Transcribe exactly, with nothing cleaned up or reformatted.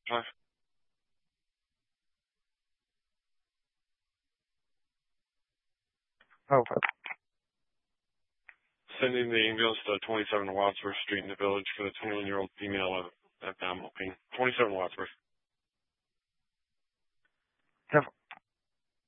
Hi. Oh, Sending the ambulance to twenty-seven Wadsworth Street in the village for the twenty-one-year-old female at Moping. twenty-seven Wadsworth.